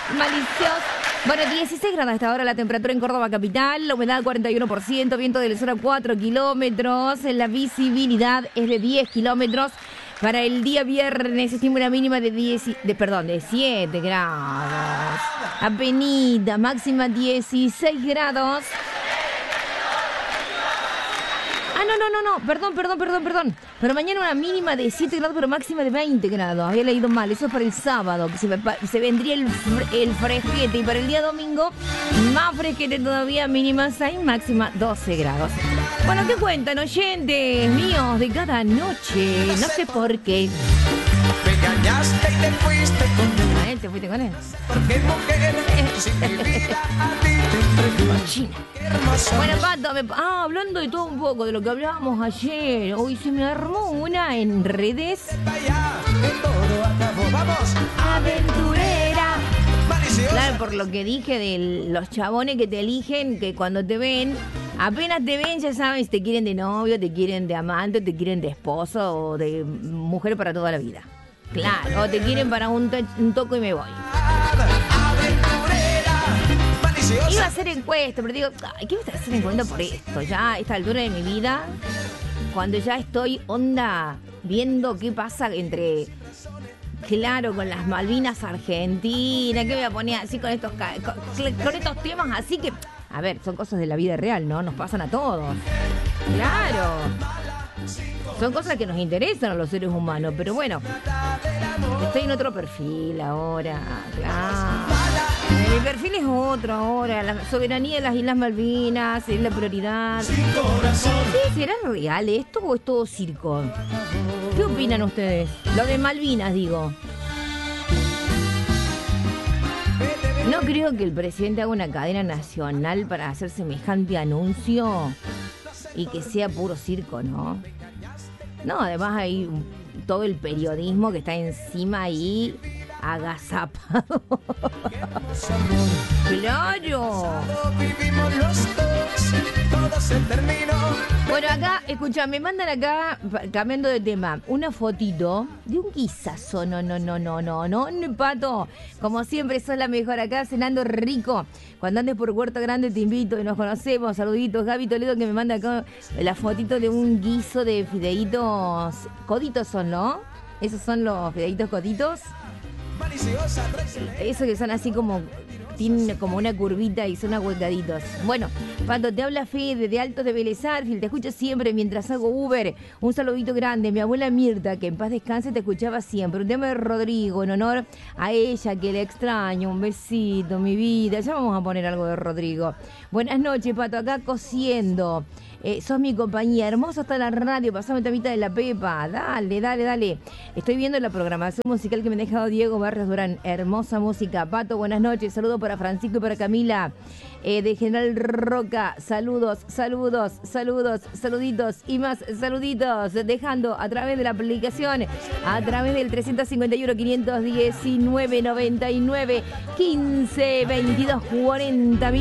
Malicios. Bueno, 16 grados hasta ahora la temperatura en Córdoba capital, la humedad 41%, viento del sur a 4 kilómetros, la visibilidad es de 10 kilómetros. Para el día viernes se estima una mínima de 7 grados. Avenida, máxima 16 grados. No, perdón. Pero mañana una mínima de 7 grados, pero máxima de 20 grados. Había leído mal, eso es para el sábado, que se vendría el fresquete. Y para el día domingo, más fresquete todavía, mínima 6, máxima 12 grados. Bueno, ¿qué cuentan, oyentes míos de cada noche? No sé por qué. Me engañaste y te fuiste con él. ¿Te fuiste con él? Porque mujer, si mi vida a ti te entregué. China. Qué hermoso. Bueno, Pato, hablando de todo un poco, de lo que hablábamos ayer, hoy se me armó una en redes. Vaya, que todo acabó. Vamos, Aventurera. maliciosa. Claro, por lo que dije de los chabones que te eligen, que cuando te ven, apenas te ven, ya saben si te quieren de novio, te quieren de amante, te quieren de esposo o de mujer para toda la vida. Claro, o te quieren para un toco y me voy. Aventurera, maliciosa. Iba a hacer encuesta, pero digo, ay, ¿qué me está haciendo encuesta por esto? Ya a esta altura de mi vida, cuando ya estoy viendo qué pasa entre... Claro, con las Malvinas Argentinas, que voy a poner así con estos temas, así que, a ver, son cosas de la vida real, ¿no? Nos pasan a todos. Claro. Son cosas que nos interesan a los seres humanos, pero bueno, estoy en otro perfil ahora, claro. Mi perfil es otro ahora, la soberanía de las Islas Malvinas es la prioridad. Sí, ¿será real esto o es todo circo? ¿Qué opinan ustedes? Lo de Malvinas, digo. No creo que el presidente haga una cadena nacional para hacer semejante anuncio y que sea puro circo, ¿no? No, además hay todo el periodismo que está encima ahí agazapado. ¡Claro! Vivimos los dos, todo se terminó. Bueno, acá, escucha, me mandan acá, cambiando de tema, una fotito de un guisazo. No, Pato. Como siempre, sos la mejor acá, cenando rico. Cuando andes por Huerta Grande te invito y nos conocemos. Saluditos, Gaby Toledo, que me manda acá la fotito de un guiso de fideitos. Coditos son, ¿no? Esos son los fideitos coditos. Maliciosa, traicionera. Esos que son así como... Tienen como una curvita y son ahuecaditos. Bueno, Pato, te habla Fede de Altos de Vélez Arfield. Te escucho siempre mientras hago Uber. Un saludito grande. Mi abuela Mirta, que en paz descanse, te escuchaba siempre. Un tema de Rodrigo, en honor a ella, que le extraño. Un besito, mi vida. Ya vamos a poner algo de Rodrigo. Buenas noches, Pato. Acá cosiendo. Sos mi compañía. Hermoso está la radio. Pasame tamita de la Pepa. Dale. Estoy viendo la programación musical que me ha dejado Diego Barrios Durán. Hermosa música. Pato, buenas noches. Saludos para Francisco y para Camila. De General Roca. Saludos. Saluditos y más saluditos. Dejando a través de la aplicación. A través del 351-519-99. 15 22 40